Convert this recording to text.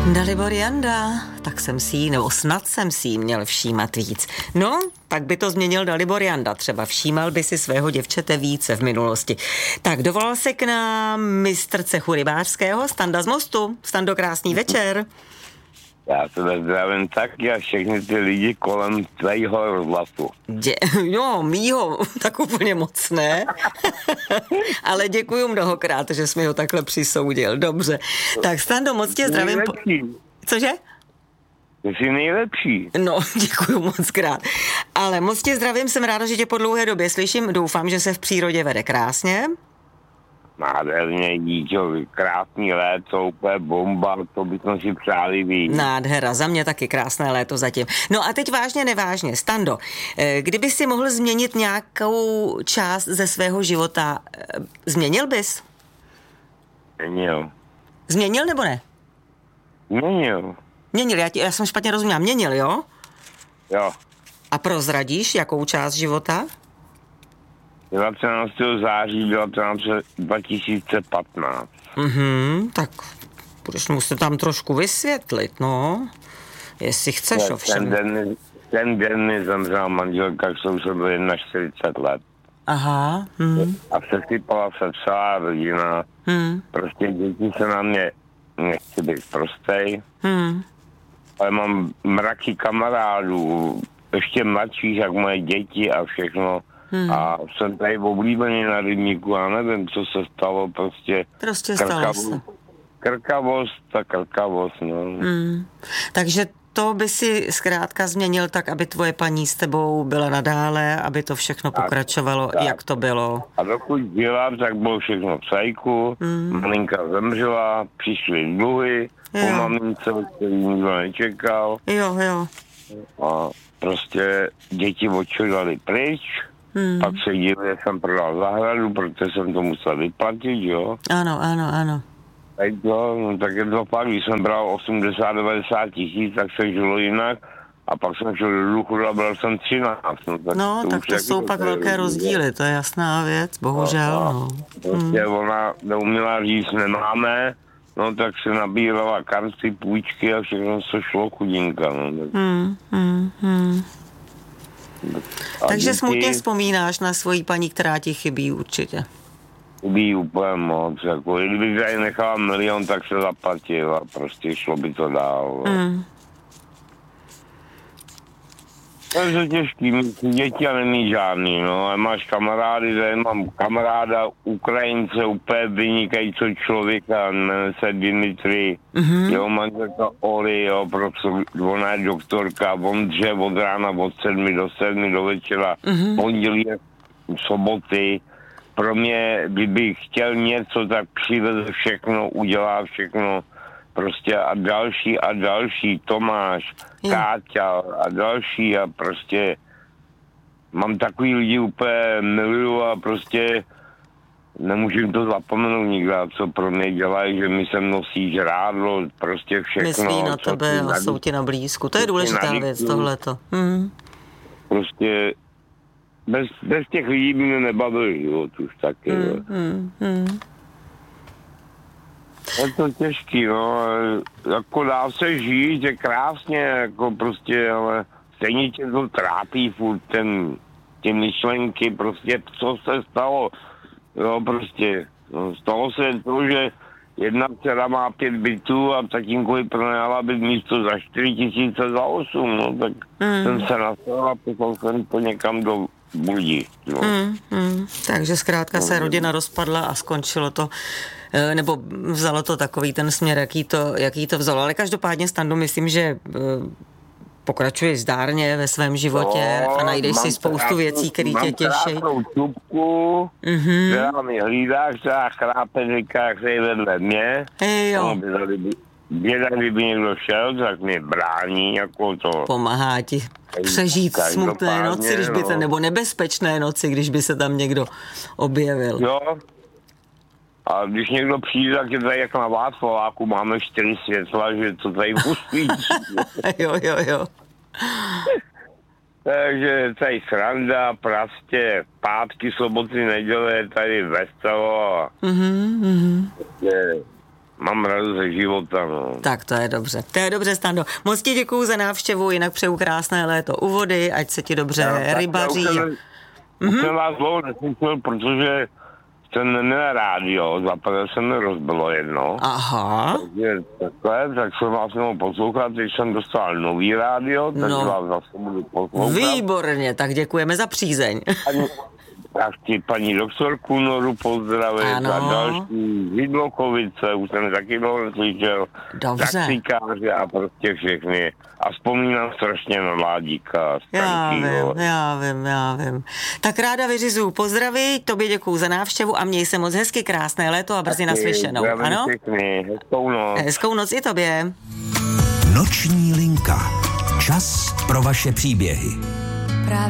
Dalibor Janda, tak jsem si jí, nebo snad jsem si jí měl všímat víc. No, tak by to změnil Dalibor Janda, třeba všímal by si svého děvčete více v minulosti. Tak dovolal se k nám mistr cechu rybářského, Standa z Mostu. Stando, krásný večer. Já tebe zdravím taky a všechny ty lidi kolem tvýho rozhlasu. Jo, mýho, tak úplně moc ne. Ale děkuju mnohokrát, že jsi mi ho takhle přisoudil. Dobře. Tak Stando, moc tě zdravím. Cože? Ty jsi nejlepší. No, děkuju moc krát. Ale moc tě zdravím, jsem ráda, že tě po dlouhé době slyším. Doufám, že se v přírodě vede krásně. Nádherně, díčo, krásný léto, úplně bomba, to bychom si přáli víc. Nádhera, za mě taky krásné léto zatím. No a teď vážně nevážně, Stando, kdyby si mohl změnit nějakou část ze svého života, změnil bys? Změnil. Změnil nebo ne? Měnil, já jsem špatně rozuměla, měnil, jo? Jo. A prozradíš, jakou část života? 19. září 2015. Tak budeš muset tam trošku vysvětlit, no. Jestli chceš, ovšem. Ten den mi zemřela manželka, kterou jsem byl 41 let. Aha. A sesypala se celá rodina. Prostě děti se na mě, nechci být prostej, ale mám mraky kamarádů, ještě mladších, jak moje děti a všechno. A jsem tady oblíbený na rybníku, já nevím, co se stalo, prostě stalo se. Krkavost, no. Takže to by si zkrátka změnil tak, aby tvoje paní s tebou byla nadále, aby to všechno pokračovalo, tak. Jak to bylo. A dokud žila, tak bylo všechno v cajku, malinka zemřela, přišly dluhy, po mamince, který nikdo nečekal. Jo. A prostě děti odčudovaly pryč, pak se díval, že jsem prodal zahradu, protože jsem to musel vyplatit, jo. Ano. Tak jo, no tak je to pak, když jsem bral 80-90 tisíc, tak se žilo jinak a pak jsem šel do důchodu a bral jsem 13. Tak to jsou pak velké rozdíly, to je jasná věc, bohužel. Prostě ona neuměla říct, nemáme, no tak se nabírala karty, půjčky a všechno se šlo chudinka. Takže smutně vzpomínáš na svoji paní, která ti chybí určitě. Chybí úplně moc, jako kdyby tady nechala 1 milion, tak se zaplatil a prostě šlo by to dál. To je těžký, mít děti a nemít žádný, no, ale máš kamarády, tady mám kamaráda Ukrajince, úplně vynikajícího člověka, jmenuje se Dimitri, jeho manželka Oli, jo, protože ona je doktorka, on dře od rána od 7 do 7 do večera, pondělí, soboty. Pro mě, kdybych chtěl něco, tak přiveze všechno, udělá všechno, prostě a další, Tomáš, Káťa a další a prostě mám takový lidi úplně miluju a prostě nemůžu jim to zapomenout nikdy, co pro mě dělají, že mi sem nosí žrádlo, prostě všechno. Myslí na tebe a jsou ti na blízku, to je důležitá věc, tohleto. Prostě bez těch lidí by mě nebavil život už taky. Je to těžký, no, jako dá se žít, je krásně, jako prostě, ale stejně tě to trápí furt ty myšlenky, prostě, co se stalo, jo, prostě, no, stalo se to, že jedna dcera má 5 bytů a tatínkovi pronajala byt místo za 4 000 za 8, no, tak jsem se nastal a poslal jsem to někam do budí, no. Takže zkrátka se rodina rozpadla a skončilo to, nebo vzalo to takový ten směr, jaký to vzalo. Ale každopádně, Stando, myslím, že pokračuješ zdárně ve svém životě a najdeš si spoustu věcí, které tě těší. Mám krásnou čupku, která mi hlídá, která chrápe, říká, jak se vedle mě. Jo. Běda, kdyby někdo šel, tak mě brání, jako to. Pomáhá ti přežít smutné noci, když by nebo nebezpečné noci, když by se tam někdo objevil. Jo. A když někdo přijde, tak je tady jak na Václaváku, máme 4 světla, že to tady usvící. Jo. Takže tady sranda, prostě pátky, soboty, neděle, tady veselo. mám radost ze života, no. Tak to je dobře. To je dobře, Stando. Moc ti děkuju za návštěvu, jinak přeju krásné léto u vody, ať se ti dobře rybaří. Jsem vás dlouho neslyšel, protože jsem neměl rádio, zapadl se mi rozbilo jedno. Aha. Tak jsem vás nemohl poslouchat, teď jsem dostal nový rádio, takže vás zase budu poslouchat. Výborně, tak děkujeme za přízeň. Já chci paní doktorku Noru pozdravit a další Hydlokovice, už jsem taky dlouho neslyšel. Dobře. Taxikáře a prostě všechny. A vzpomínám strašně na Ládíka. Já vím. Tak ráda vyřizuju pozdraví, tobě děkuju za návštěvu a měj se moc hezky, krásné léto a brzy naslyšenou. Ano? Všechny. Hezkou noc. Hezkou noc i tobě. Noční linka. Čas pro vaše příběhy.